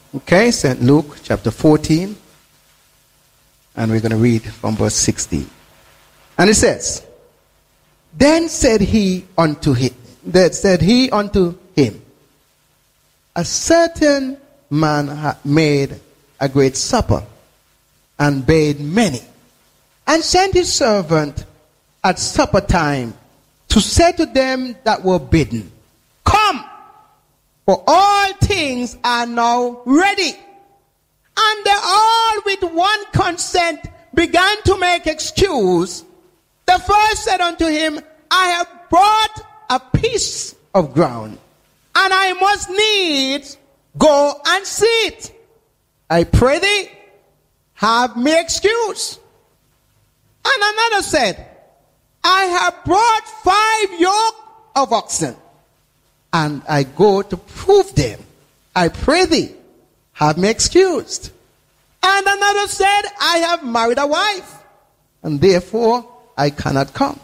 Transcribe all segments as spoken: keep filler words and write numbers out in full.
Okay, Saint Luke chapter fourteen. And we're going to read from verse sixteen. And it says, Then said he unto him, then said he unto him, A certain man had made a great supper, and bade many, and sent his servant at supper time to say to them that were bidden, Come, for all things are now ready. And they all with one consent began to make excuse. The first said unto him, I have brought a piece of ground, and I must needs go and see it. I pray thee, have me excuse. And another said, I have brought five yoke of oxen, and I go to prove them. I pray thee, have me excused. And another said, I have married a wife, and therefore I cannot come.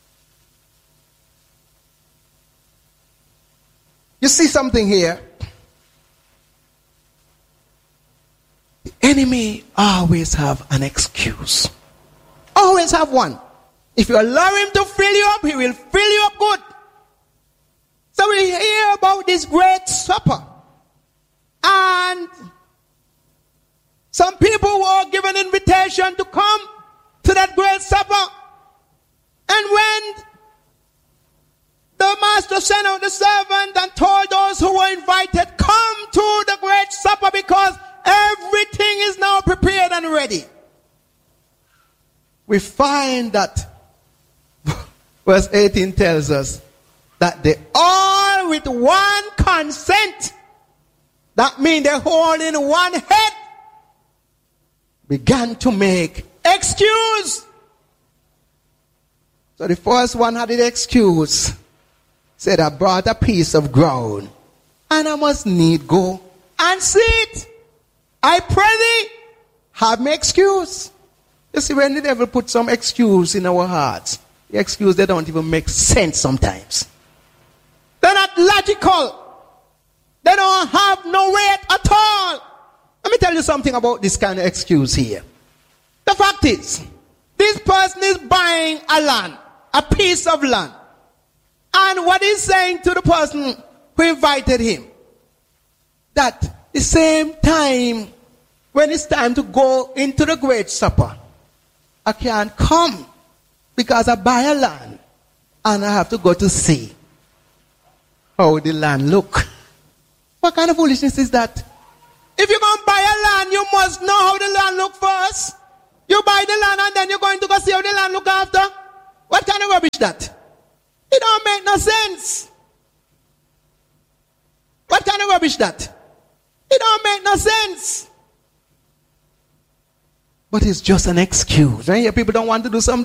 You see something here? The enemy always have an excuse. Always have one. If you allow him to fill you up, he will fill you up good. So we hear about this great supper. And some people were given invitation to come to that great supper. And when the master sent out the servant and told those who were invited, come to the great supper because everything is now prepared and ready. We find that verse eighteen tells us that they all with one consent, that means they hold in one head, began to make excuse. So the first one had the excuse. Said, I brought a piece of ground, and I must need go and see it. I pray thee, have me excuse. You see, when the devil put some excuse in our hearts, the excuse, they don't even make sense sometimes. They're not logical. They don't have no weight at all. Let me tell you something about this kind of excuse here. The fact is, this person is buying a land, a piece of land. And what he's saying to the person who invited him, that the same time, when it's time to go into the great supper, I can't come because I buy a land and I have to go to see how the land look. What kind of foolishness is that? If you're going to buy a land, you must know how the land look first. You buy the land and then you're going to go see how the land look after. What kind of rubbish that? It don't make no sense. What kind of rubbish that? It don't make no sense. But it's just an excuse. Right? People don't want to do something.